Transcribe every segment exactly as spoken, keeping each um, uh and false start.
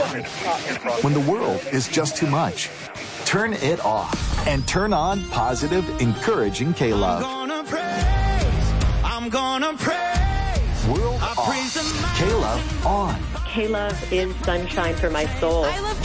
When the world is just too much, turn it off and turn on positive, encouraging K-Love. I'm gonna praise, I'm gonna praise. World off, K-Love on. K-Love is sunshine for my soul. I love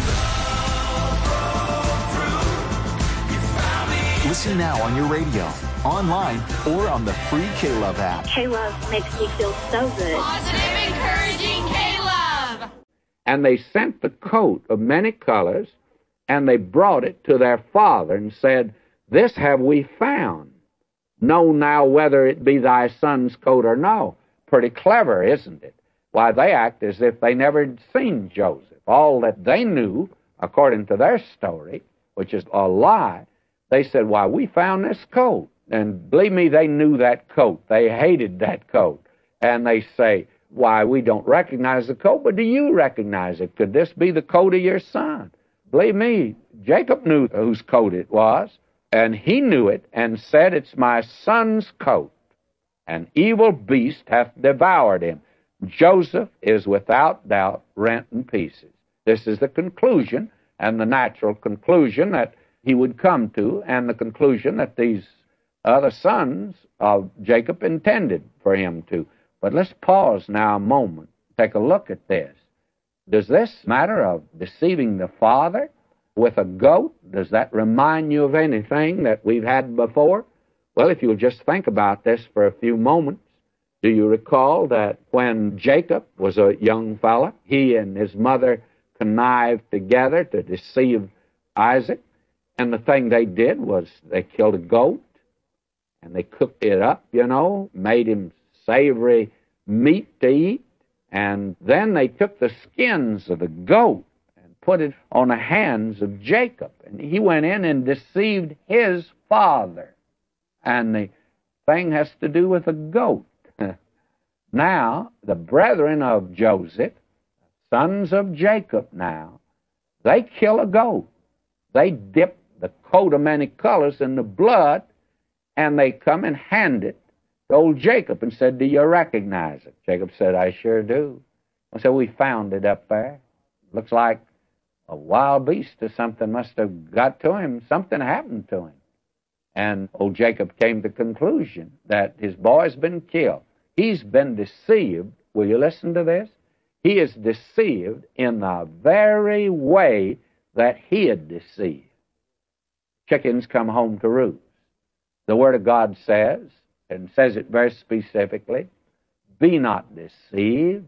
K-Love. Listen now on your radio, online, or on the free K-Love app. K-Love makes me feel so good. Positive, encouraging K-Love. And they sent the coat of many colors, and they brought it to their father and said, "This have we found. Know now whether it be thy son's coat or no." Pretty clever, isn't it? Why, they act as if they never had seen Joseph. All that they knew, according to their story, which is a lie, they said, "Why, we found this coat." And believe me, they knew that coat. They hated that coat. And they say, "Why, we don't recognize the coat, but do you recognize it? Could this be the coat of your son?" Believe me, Jacob knew whose coat it was, and he knew it and said, "It's my son's coat. An evil beast hath devoured him." Joseph is without doubt rent in pieces. This is the conclusion, and the natural conclusion that he would come to, and the conclusion that these other sons of Jacob intended for him to. But let's pause now a moment. Take a look at this. Does this matter of deceiving the father with a goat, does that remind you of anything that we've had before? Well, if you'll just think about this for a few moments, do you recall that when Jacob was a young fella, he and his mother connived together to deceive Isaac, and the thing they did was they killed a goat, and they cooked it up, you know, made him savory meat to eat, and then they took the skins of the goat and put it on the hands of Jacob, and he went in and deceived his father. And the thing has to do with a goat. Now, the brethren of Joseph, sons of Jacob now, they kill a goat. They dip the coat of many colors in the blood, and they come and hand it to old Jacob and said, "Do you recognize it?" Jacob said, "I sure do." I said, "We found it up there. Looks like a wild beast or something must have got to him. Something happened to him." And old Jacob came to the conclusion that his boy's been killed. He's been deceived. Will you listen to this? He is deceived in the very way that he had deceived. Chickens come home to roost. The Word of God says, and says it very specifically, "Be not deceived.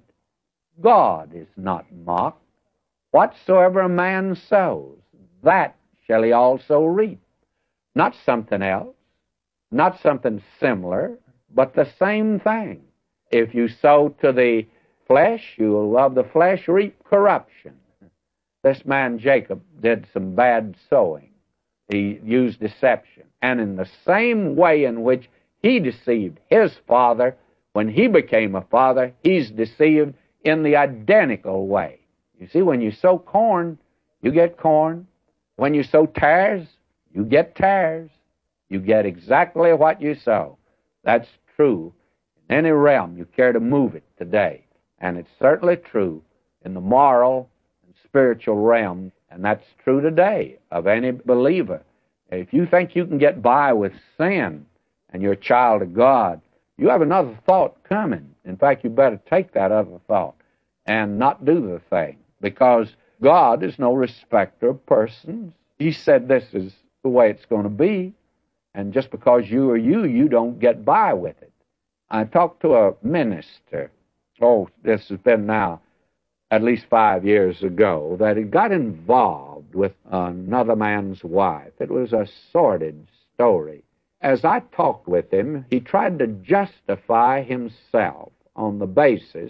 God is not mocked. Whatsoever a man sows, that shall he also reap." Not something else, not something similar, but the same thing. If you sow to the flesh, you will of the flesh reap corruption. This man Jacob did some bad sowing. He used deception. And in the same way in which he deceived his father, when he became a father, he's deceived in the identical way. You see, when you sow corn, you get corn. When you sow tares, you get tares. You get exactly what you sow. That's true in any realm you care to move it today. And it's certainly true in the moral and spiritual realm, and that's true today of any believer. If you think you can get by with sin and you're a child of God, you have another thought coming. In fact, you better take that other thought and not do the thing, because God is no respecter of persons. He said this is the way it's going to be, and just because you are you, you don't get by with it. I talked to a minister, oh, this has been now at least five years ago, that he got involved with another man's wife. It was a sordid story. As I talked with him, he tried to justify himself on the basis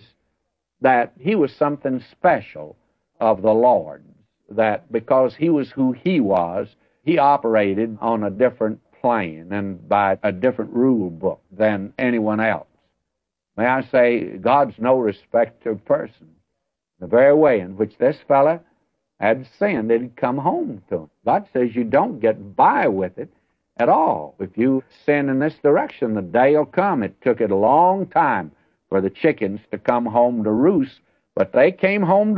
that he was something special of the Lord, that because he was who he was, he operated on a different plane and by a different rule book than anyone else. May I say, God's no respecter of persons. The very way in which this fella had sinned, it had come home to him. God says you don't get by with it at all. If you sin in this direction, the day will come. It took it a long time for the chickens to come home to roost, but they came home to